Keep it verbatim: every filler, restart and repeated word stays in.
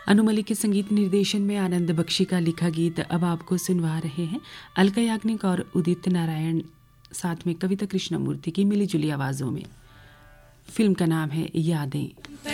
अनु मलिक के संगीत निर्देशन में आनंद बख्शी का लिखा गीत अब आपको सुनवा रहे हैं अलका याग्निक और उदित नारायण, साथ में कविता कृष्णमूर्ति की मिली जुली आवाज़ों में। फिल्म का नाम है यादें।